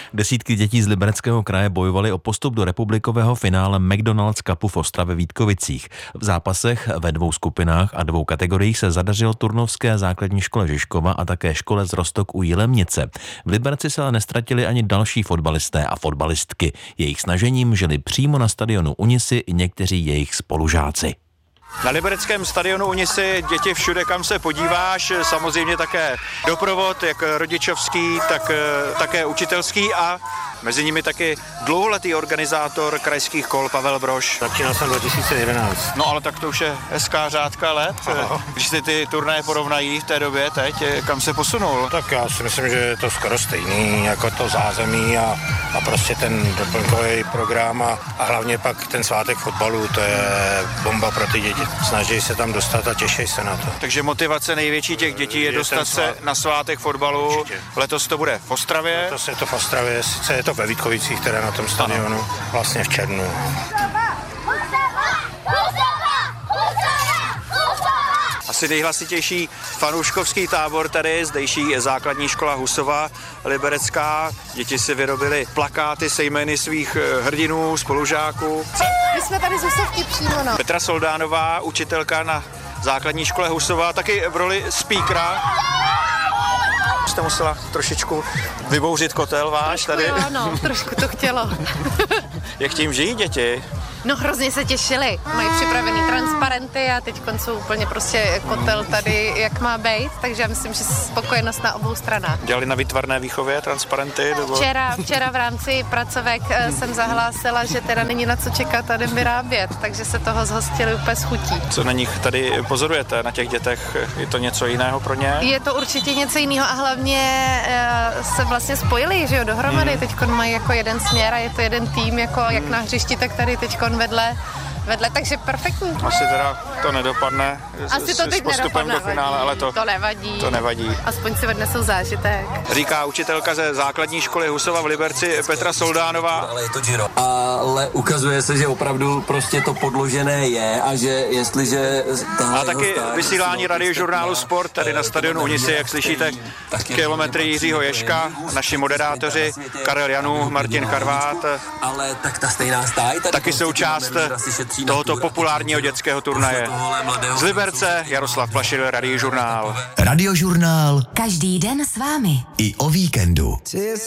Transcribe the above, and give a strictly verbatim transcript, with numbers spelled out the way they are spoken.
Desítky dětí z Libereckého kraje bojovaly o postup do republikového finále McDonald's Cupu v Ostravě Vítkovicích. V zápasech ve dvou skupinách a dvou kategoriích se zadařilo Turnovské základní škole Žižkova a také škole z Roztok u Jilemnice. V Liberci se ale nestratili ani další fotbalisté a fotbalistky. Jejich snažením žili přímo na stadionu Unisy i někteří jejich spolužáci. Na libereckém stadionu Unisy děti všude, kam se podíváš, samozřejmě také doprovod, jak rodičovský, tak také učitelský a mezi nimi taky dlouholetý organizátor krajských kol Pavel Brož. Začínal jsem dva tisíce jedenáct. No ale tak to už je hezká řádka let. Aha. Když si ty turnaje porovnají v té době teď, kam se posunul? Tak já si myslím, že je to skoro stejný, jako to zázemí a, a prostě ten doplňkový program a, a hlavně pak ten svátek fotbalu, to je bomba pro ty děti. Snaží se tam dostat a těší se na to. Takže motivace největší těch dětí je, je dostat se na svátek fotbalu. Určitě. Letos to bude v Ostravě. Letos je to v Ostravě, sice je to ve Vítkovicích, teda na tom stadionu, ano. Vlastně v červnu. Asi nejhlasitější fanouškovský tábor tady, zdejší základní škola Husova Liberecká. Děti si vyrobily plakáty se jmény svých hrdinů, spolužáků. My jsme tady z Husovky přímo, no. Petra Soldánová, učitelka na základní škole Husova, taky v roli speakera. Jste musela trošičku vybouřit kotel váš trošku tady. Jo, no, trošku to chtělo. Jak tím žijí děti? No hrozně se těšili. Mají připravený transparenty a teď jsou úplně prostě kotel tady, jak má být, takže já myslím, že spokojenost na obou stranách. Dělali na výtvarné výchově transparenty? Nebo... Včera, včera v rámci pracovek jsem zahlásila, že teda není na co čekat a jdem vyrábět, takže se toho zhostili úplně s chutí. Co na nich tady pozorujete, na těch dětech? Je to něco jiného pro ně? Je to určitě něco jiného a hlavně se vlastně spojili, že jo, dohromady. Hmm. Teďkon mají jako jeden směr a je to jeden tým, jako jak na hřišti, tak tady teďkon vedle, vedle, takže perfektní. Asi teda to nedopadne Asi s, to teď s postupem do finále, ale to, to nevadí. To nevadí. Aspoň si odnesou zážitek. Říká učitelka ze základní školy Husova v Liberci Petra Soldánová. Ale je to Giro. Ale ukazuje se, že opravdu prostě to podložené je a že jestliže... A taky vysílání radiožurnálu Sport tady na stadionu Unisy, jak slyšíte, kilometry Jiřího Ježka, naši moderátoři Karel Janů, Martin Charvát. Ale tak ta stejná stáj. Taky součást tohoto populárního dětského turnaje. Z Liberce Jaroslav Plašil, Radiožurnál. Radiožurnál. Každý den s vámi. I o víkendu.